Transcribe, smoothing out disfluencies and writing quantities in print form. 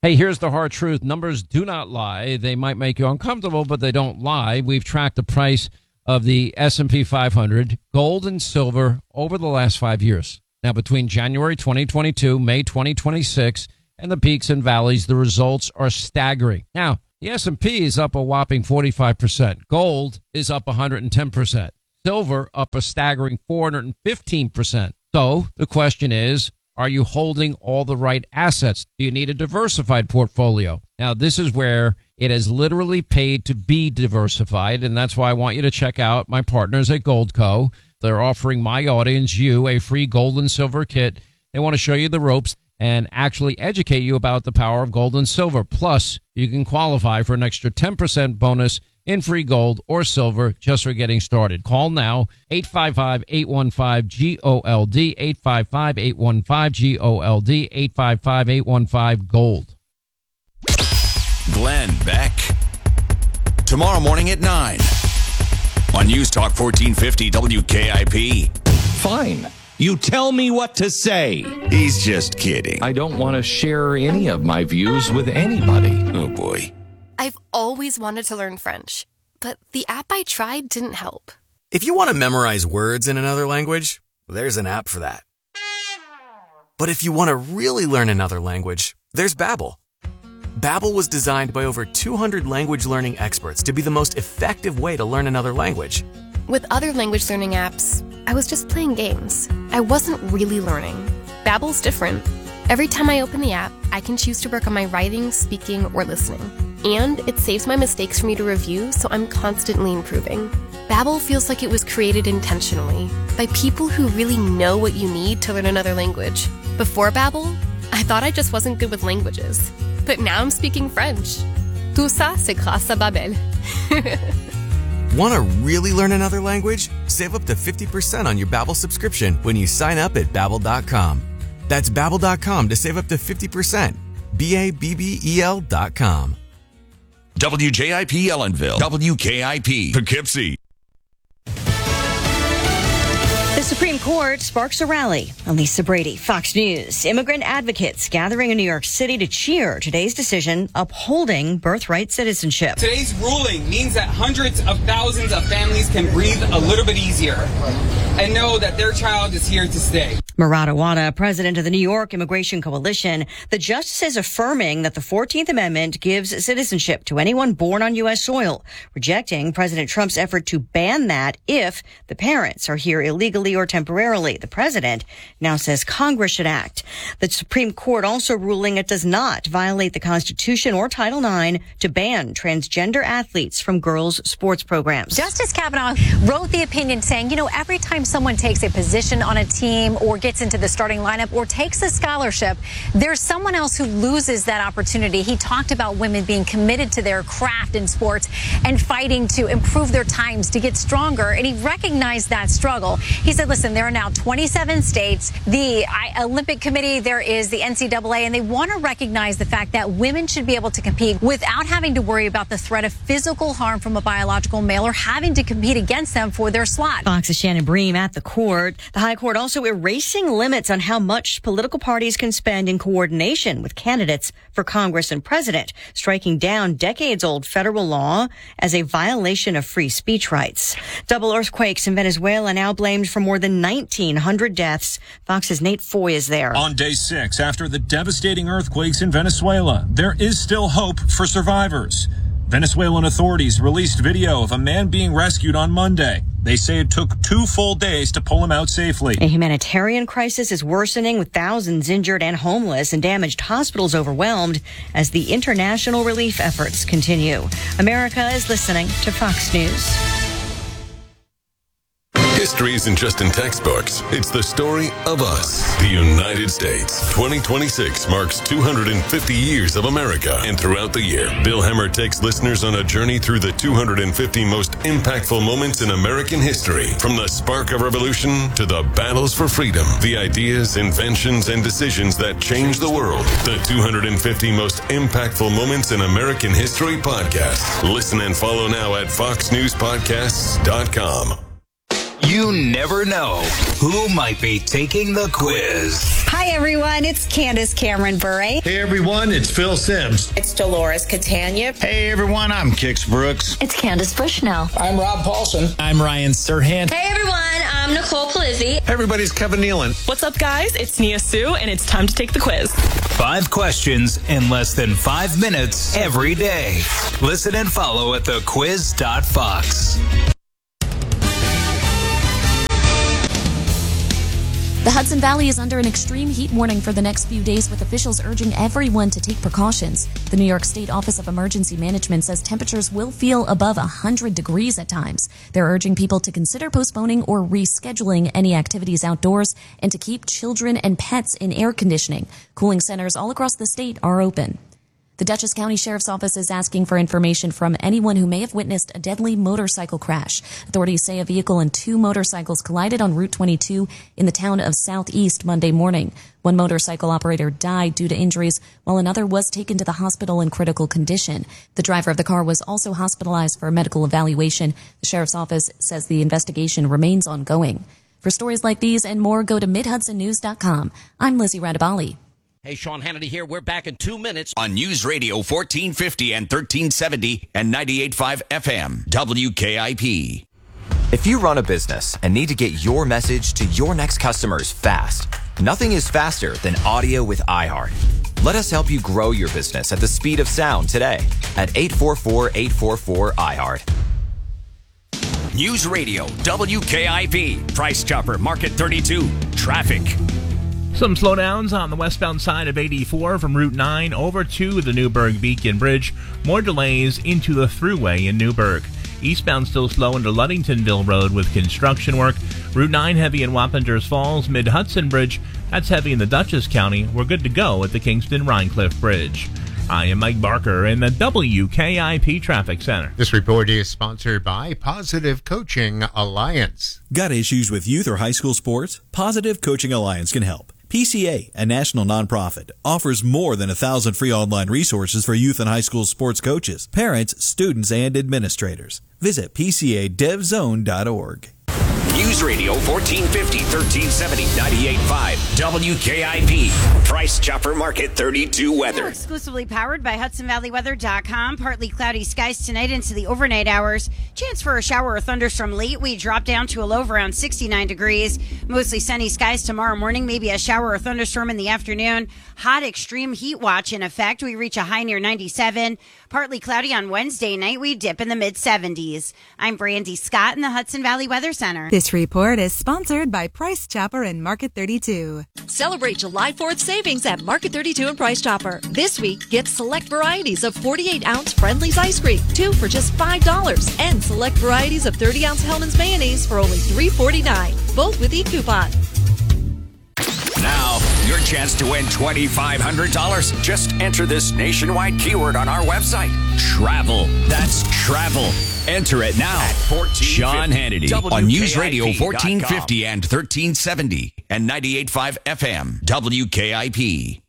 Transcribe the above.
Hey, here's the hard truth. Numbers do not lie. They might make you uncomfortable, but they don't lie. We've tracked the price of the S&P 500, gold and silver, over the last 5 years. Now, between January 2022, May 2026, and the peaks and valleys, the results are staggering. Now, the S&P is up a whopping 45%. Gold is up 110%. Silver up a staggering 415%. So the question is, are you holding all the right assets? Do you need a diversified portfolio? Now, this is where it has literally paid to be diversified, and that's why I want you to check out my partners at Goldco. They're offering my audience, you, a free gold and silver kit. They want to show you the ropes and actually educate you about the power of gold and silver. Plus, you can qualify for an extra 10% bonus in free gold or silver just for getting started. Call now, 855-815-GOLD, 855-815-GOLD, 855-815-GOLD. Glenn Beck. Tomorrow morning at 9 on News Talk 1450 WKIP. Fine. You tell me what to say. He's just kidding. I don't want to share any of my views with anybody. Oh, boy. I've always wanted to learn French, but the app I tried didn't help. If you want to memorize words in another language, there's an app for that. But if you want to really learn another language, there's Babbel. Babbel was designed by over 200 language learning experts to be the most effective way to learn another language. With other language learning apps, I was just playing games. I wasn't really learning. Babbel's different. Every time I open the app, I can choose to work on my writing, speaking, or listening. And it saves my mistakes for me to review, so I'm constantly improving. Babbel feels like it was created intentionally by people who really know what you need to learn another language. Before Babbel, I thought I just wasn't good with languages. But now I'm speaking French. Tout ça, c'est grâce à Babbel. Want to really learn another language? Save up to 50% on your Babbel subscription when you sign up at Babbel.com. That's Babbel.com to save up to 50%. Babbel.com. WJIP Ellenville. WKIP Poughkeepsie. The Supreme Court sparks a rally. Elisa Brady, Fox News. Immigrant advocates gathering in New York City to cheer today's decision upholding birthright citizenship. Today's ruling means that hundreds of thousands of families can breathe a little bit easier and know that their child is here to stay. Murad Awada, president of the New York Immigration Coalition, the justices affirming that the 14th Amendment gives citizenship to anyone born on U.S. soil, rejecting President Trump's effort to ban that if the parents are here illegally or temporarily. The president now says Congress should act. The Supreme Court also ruling it does not violate the Constitution or Title IX to ban transgender athletes from girls' sports programs. Justice Kavanaugh wrote the opinion saying, every time someone takes a position on a team or gets into the starting lineup or takes a scholarship, there's someone else who loses that opportunity. He talked about women being committed to their craft in sports and fighting to improve their times to get stronger, and he recognized that struggle. He said, listen, there are now 27 states, the Olympic Committee, there is the NCAA, and they want to recognize the fact that women should be able to compete without having to worry about the threat of physical harm from a biological male or having to compete against them for their slot. Fox's Shannon Bream at the court. The High Court also erasing limits on how much political parties can spend in coordination with candidates for Congress and president, striking down decades-old federal law as a violation of free speech rights. Double earthquakes in Venezuela now blamed for more than 1,900 deaths. Fox's Nate Foy is there. On day 6, after the devastating earthquakes in Venezuela, there is still hope for survivors. Venezuelan authorities released video of a man being rescued on Monday. They say it took 2 full days to pull him out safely. A humanitarian crisis is worsening with thousands injured and homeless and damaged hospitals overwhelmed as the international relief efforts continue. America is listening to Fox News. History isn't just in textbooks. It's the story of us, the United States. 2026 marks 250 years of America. And throughout the year, Bill Hemmer takes listeners on a journey through the 250 most impactful moments in American history. From the spark of revolution to the battles for freedom, the ideas, inventions, and decisions that changed the world. The 250 most impactful moments in American history podcast. Listen and follow now at foxnewspodcasts.com. You never know who might be taking the quiz. Hi, everyone. It's Candace Cameron Bure. Hey, everyone. It's Phil Sims. It's Dolores Catania. Hey, everyone. I'm Kix Brooks. It's Candace Bushnell. I'm Rob Paulson. I'm Ryan Serhant. Hey, everyone. I'm Nicole Palizzi. Hey, everybody. It's Kevin Nealon. What's up, guys? It's Nia Sue, and it's time to take the quiz. 5 questions in less than 5 minutes every day. Listen and follow at thequiz.fox. The Hudson Valley is under an extreme heat warning for the next few days, with officials urging everyone to take precautions. The New York State Office of Emergency Management says temperatures will feel above 100 degrees at times. They're urging people to consider postponing or rescheduling any activities outdoors and to keep children and pets in air conditioning. Cooling centers all across the state are open. The Dutchess County Sheriff's Office is asking for information from anyone who may have witnessed a deadly motorcycle crash. Authorities say a vehicle and 2 motorcycles collided on Route 22 in the town of Southeast Monday morning. One motorcycle operator died due to injuries, while another was taken to the hospital in critical condition. The driver of the car was also hospitalized for a medical evaluation. The Sheriff's Office says the investigation remains ongoing. For stories like these and more, go to MidHudsonNews.com. I'm Lizzie Radabali. Hey, Sean Hannity here. We're back in 2 minutes. On News Radio 1450 and 1370 and 98.5 FM, WKIP. If you run a business and need to get your message to your next customers fast, nothing is faster than audio with iHeart. Let us help you grow your business at the speed of sound today at 844-844-iHeart. News Radio, WKIP. Price Chopper, Market 32. Traffic. Some slowdowns on the westbound side of 84 from Route 9 over to the Newburgh Beacon Bridge. More delays into the thruway in Newburgh. Eastbound still slow into Ludingtonville Road with construction work. Route 9 heavy in Wappingers Falls, Mid-Hudson Bridge. That's heavy in the Dutchess County. We're good to go at the Kingston-Rhinecliff Bridge. I am Mike Barker in the WKIP Traffic Center. This report is sponsored by Positive Coaching Alliance. Got issues with youth or high school sports? Positive Coaching Alliance can help. PCA, a national nonprofit, offers more than 1,000 free online resources for youth and high school sports coaches, parents, students, and administrators. Visit PCADevZone.org. News Radio 1450, 1370, 98.5, WKIP. Price Chopper Market 32 weather. Exclusively powered by HudsonValleyWeather.com. Partly cloudy skies tonight into the overnight hours. Chance for a shower or thunderstorm late. We drop down to a low of around 69 degrees. Mostly sunny skies tomorrow morning. Maybe a shower or thunderstorm in the afternoon. Hot extreme heat watch in effect. We reach a high near 97. Partly cloudy on Wednesday night. We dip in the mid-70s. I'm Brandy Scott in the Hudson Valley Weather Center. This report is sponsored by Price Chopper and Market 32. Celebrate July 4th savings at Market 32 and Price Chopper. This week, get select varieties of 48-ounce Friendly's ice cream, 2 for just $5, and select varieties of 30-ounce Hellman's mayonnaise for only $3.49, both with e-coupon. Now, your chance to win $2,500. Just enter this nationwide keyword on our website. Travel. That's travel. Enter it now. At 1450. Sean Hannity on News Radio 1450 and 1370 and 98.5 FM. WKIP.